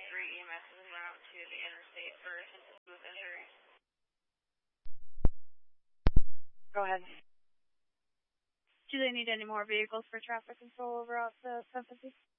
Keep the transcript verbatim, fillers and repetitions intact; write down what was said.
three E M S is en route to the interstate for assistance with injuries. Go ahead. Do they need any more vehicles for traffic control over off the seven fifty?